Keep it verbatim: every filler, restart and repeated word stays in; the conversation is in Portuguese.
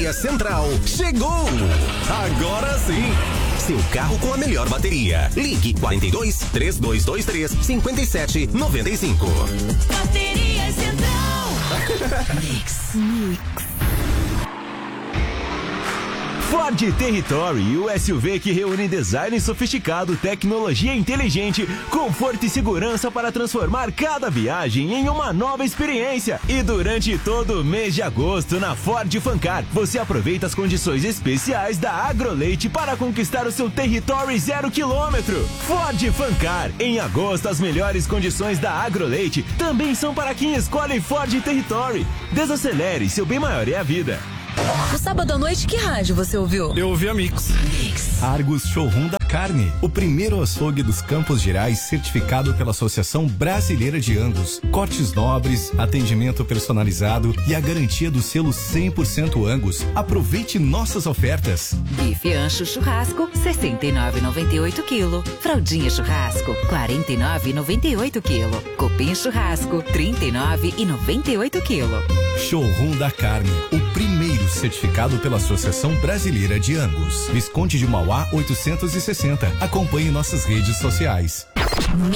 Bateria Central chegou! Agora sim! Seu carro com a melhor bateria. Ligue quarenta e dois, três dois dois três, cinco sete nove cinco. Bateria Central. Mix. Mix. Ford Territory, o S U V que reúne design sofisticado, tecnologia inteligente, conforto e segurança para transformar cada viagem em uma nova experiência. E durante todo o mês de agosto na Ford Fancar, você aproveita as condições especiais da Agroleite para conquistar o seu Territory zero quilômetro. Ford Fancar, em agosto as melhores condições da Agroleite também são para quem escolhe Ford Territory. Desacelere, seu bem maior é a vida. No sábado à noite, que rádio você ouviu? Eu ouvi a Mix. Mix. Argos Showroom da Carne, o primeiro açougue dos Campos Gerais certificado pela Associação Brasileira de Angus. Cortes nobres, atendimento personalizado e a garantia do selo cem por cento Angus. Aproveite nossas ofertas. Bife ancho churrasco, sessenta e nove reais e noventa e oito quilo. Fraldinha churrasco, quarenta e nove reais e noventa e oito quilo. Cupim churrasco, trinta e nove reais e noventa e oito quilo. Showroom da Carne, o primeiro certificado pela Associação Brasileira de Angus. Visconde de Mauá oitocentos e sessenta. Acompanhe nossas redes sociais.